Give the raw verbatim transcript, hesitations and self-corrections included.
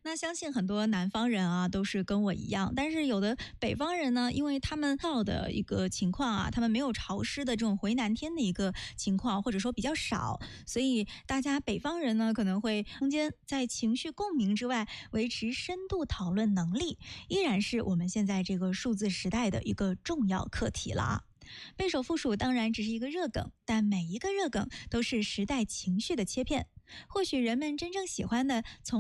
那相信很多南方人啊，都是跟我一样，但是有的北方人呢，因为他们到的一个情况啊，他们没有潮湿的这种回南天的一个情况，或者说比较少，所以大家北方人呢，可能会空间在情绪共鸣之外，维持深度讨论能力，依然是我们现在这个数字时代的一个重要课题了啊。背手复数当然只是一个热梗，但每一个热梗都是时代情绪的切片。或许人们真正喜欢的从